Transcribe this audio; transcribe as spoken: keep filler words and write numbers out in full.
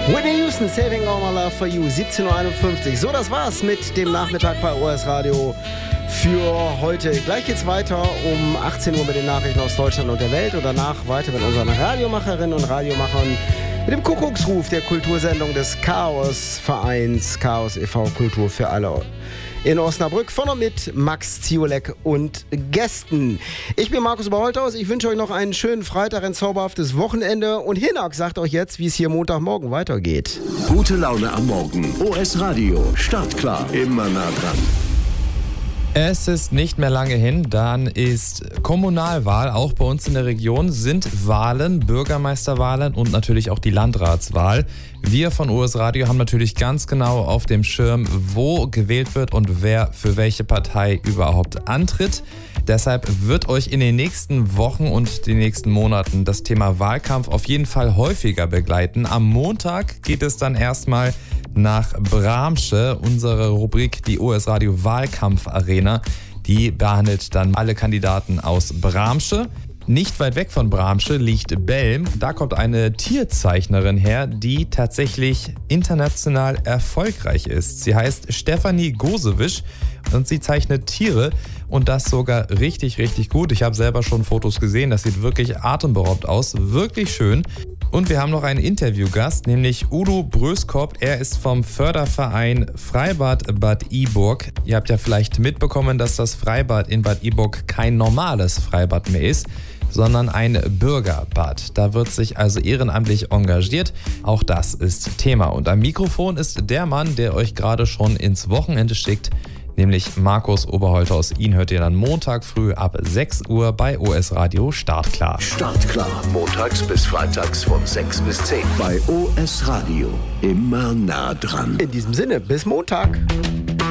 Whitney Houston, Saving All My Love for You, siebzehn Uhr einundfünfzig. So, das war's mit dem Nachmittag bei O S Radio für heute. Gleich geht's weiter um achtzehn Uhr mit den Nachrichten aus Deutschland und der Welt und danach weiter mit unseren Radiomacherinnen und Radiomachern mit dem Kuckucksruf der Kultursendung des Chaos-Vereins Chaos e V Kultur für alle in Osnabrück von und mit Max Ziolek und Gästen. Ich bin Markus Oberholthaus, ich wünsche euch noch einen schönen Freitag, ein zauberhaftes Wochenende und Hinak sagt euch jetzt, wie es hier Montagmorgen weitergeht. Gute Laune am Morgen. O S Radio, startklar, immer nah dran. Es ist nicht mehr lange hin, dann ist Kommunalwahl, auch bei uns in der Region sind Wahlen, Bürgermeisterwahlen und natürlich auch die Landratswahl. Wir von O S Radio haben natürlich ganz genau auf dem Schirm, wo gewählt wird und wer für welche Partei überhaupt antritt. Deshalb wird euch in den nächsten Wochen und den nächsten Monaten das Thema Wahlkampf auf jeden Fall häufiger begleiten. Am Montag geht es dann erstmal nach Bramsche, unsere Rubrik, die O S Radio Wahlkampf-Arena. Die behandelt dann alle Kandidaten aus Bramsche. Nicht weit weg von Bramsche liegt Belm. Da kommt eine Tierzeichnerin her, die tatsächlich international erfolgreich ist. Sie heißt Stefanie Gosewisch und sie zeichnet Tiere und das sogar richtig, richtig gut. Ich habe selber schon Fotos gesehen, das sieht wirklich atemberaubend aus, wirklich schön. Und wir haben noch einen Interviewgast, nämlich Udo Bröskop. Er ist vom Förderverein Freibad Bad Iburg. Ihr habt ja vielleicht mitbekommen, dass das Freibad in Bad Iburg kein normales Freibad mehr ist, sondern ein Bürgerbad. Da wird sich also ehrenamtlich engagiert. Auch das ist Thema. Und am Mikrofon ist der Mann, der euch gerade schon ins Wochenende schickt, nämlich Markus Oberholthaus. Ihn hört ihr dann Montag früh ab sechs Uhr bei O S Radio Startklar. Startklar, montags bis freitags von sechs bis zehn. Bei O S Radio, immer nah dran. In diesem Sinne, bis Montag.